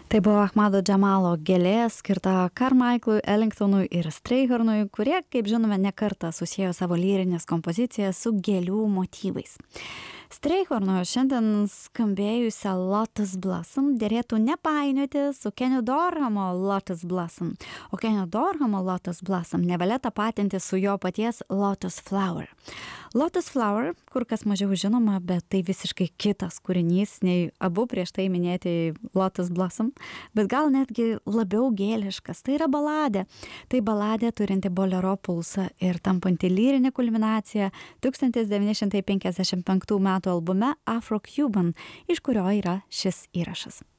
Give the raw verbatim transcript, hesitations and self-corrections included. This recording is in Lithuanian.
Tai buvo Ahmado Džamalo Gėlė, skirta Carmichaelui Ellingtonui ir Strayhornui, kurie, kaip žinome, nekartą susiejo savo lyrinės kompozicijas su gėlių motyvais. Strayhorno šiandien skambėjusią Lotus Blossom dėrėtų nepainioti su Kenio Dorhamo Lotus Blossom, o Kenio Dorhamo Lotus Blossom nevalia tapatinti su jo paties Lotus Flower. Lotus Flower, kur kas mažiau žinoma, bet tai visiškai kitas kūrinys nei abu prieš tai minėti Lotus Blossom, bet gal netgi labiau gėliškas. Tai yra baladė. Tai baladė turinti bolero pulsą ir tampanti lyrinė kulminacija tūkstantis devyni šimtai penkiasdešimt penktų metų albume Afro-Cuban, iš kurio yra šis įrašas.